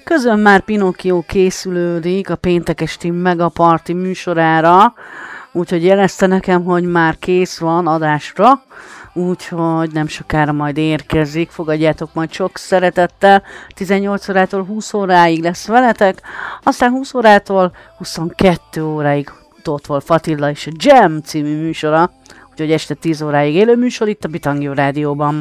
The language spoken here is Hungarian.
Közben már Pinocchio készülődik a péntek esti Megaparty műsorára, úgyhogy jelezte nekem, hogy már kész van adásra, úgyhogy nem sokára majd érkezik, fogadjátok majd sok szeretettel, 18 órától 20 óráig lesz veletek, aztán 20 órától 22 óráig ott volt Attila és a Jam című műsora, úgyhogy este 10 óráig élő műsor itt a Bitangjó Rádióban.